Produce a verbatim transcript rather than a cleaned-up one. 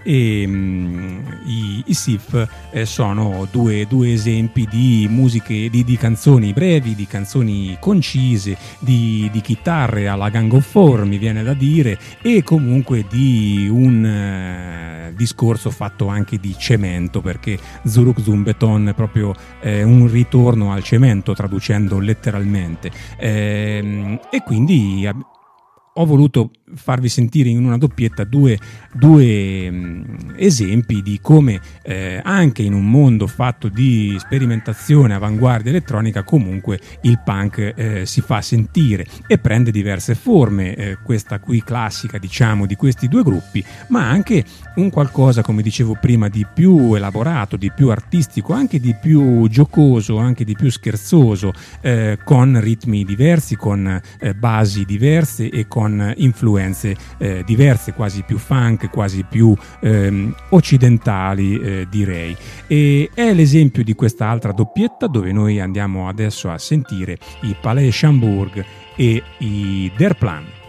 e mh, i, i Sif eh, sono due, due esempi di musiche, di, di canzoni brevi, di canzoni concise, di, di chitarre alla Gang of Four, mi viene da dire, e comunque di un eh, discorso fatto anche di cemento, perché Zuruk Zumbeton è proprio eh, un ritorno al cemento, traducendo letteralmente, eh, e quindi ab- ho voluto farvi sentire in una doppietta due, due mh, esempi di come eh, anche in un mondo fatto di sperimentazione, avanguardia elettronica, comunque il punk eh, si fa sentire e prende diverse forme, eh, questa qui classica, diciamo, di questi due gruppi, ma anche un qualcosa, come dicevo prima, di più elaborato, di più artistico, anche di più giocoso, anche di più scherzoso, eh, con ritmi diversi, con eh, basi diverse e con influenze eh, diverse, quasi più funk, quasi più ehm, occidentali, eh, direi. E è l'esempio di questa altra doppietta dove noi andiamo adesso a sentire i Palais Schaumburg e i Der Plan.